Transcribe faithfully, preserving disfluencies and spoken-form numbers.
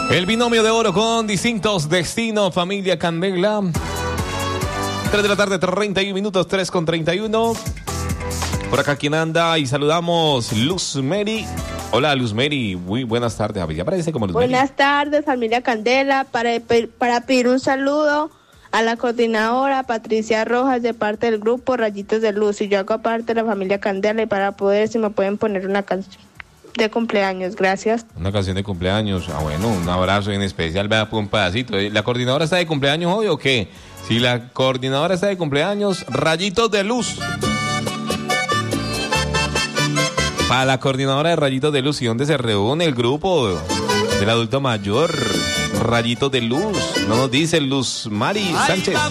El binomio de oro con distintos destinos, familia Candela. tres de la tarde, treinta y un minutos, tres con treinta y uno. Por acá quien anda y saludamos Luz Mary. Hola Luz Mary, muy buenas tardes. Ya aparece como Luz Mary. Buenas tardes, familia Candela. Para, para pedir un saludo a la coordinadora Patricia Rojas de parte del grupo Rayitos de Luz. Y yo hago parte de la familia Candela y para poder, si me pueden poner una canción de cumpleaños, gracias. Una canción de cumpleaños, ah bueno, un abrazo en especial, vea por un pedacito. ¿La coordinadora está de cumpleaños hoy o qué? Si la coordinadora está de cumpleaños, Rayitos de Luz. Para la coordinadora de Rayitos de Luz, ¿y dónde se reúne el grupo del adulto mayor? Rayitos de Luz, no nos dice Luz Mari Sánchez.